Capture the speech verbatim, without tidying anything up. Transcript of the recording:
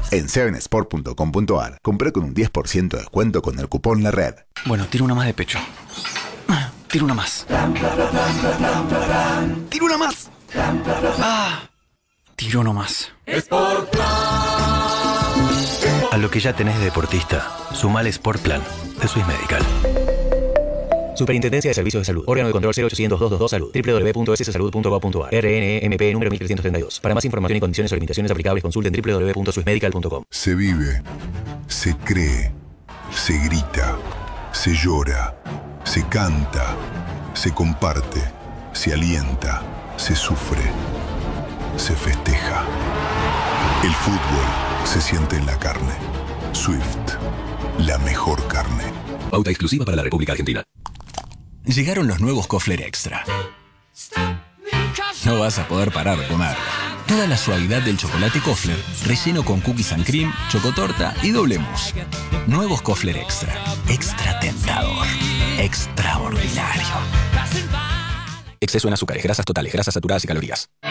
En seven sport punto com punto a r, compré con un diez por ciento de descuento con el cupón La Red. Bueno, tiro una más de pecho. Tiro una más. Tiro una más. Ah, tiro no más. A lo que ya tenés de deportista, sumale Sport Plan de Swiss Medical. Superintendencia de Servicios de Salud. Órgano de control cero ochocientos, doscientos veintidós Salud. doble u doble u doble u punto s s salud punto gov punto a r. R N E M P número mil trescientos treinta y dos. Para más información y condiciones o limitaciones aplicables, consulten doble u doble u doble u punto swiss medical punto com. Se vive, se cree, se grita, se llora, se canta, se comparte, se alienta, se sufre, se festeja. El fútbol se siente en la carne. Swift, la mejor carne. Pauta exclusiva para la República Argentina. Llegaron los nuevos Kofler Extra. No vas a poder parar de comer. Toda la suavidad del chocolate Kofler, relleno con cookies and cream, chocotorta y doble mousse. Nuevos Kofler Extra. Extra tentador. Extraordinario. Exceso en azúcares, grasas totales, grasas saturadas y calorías.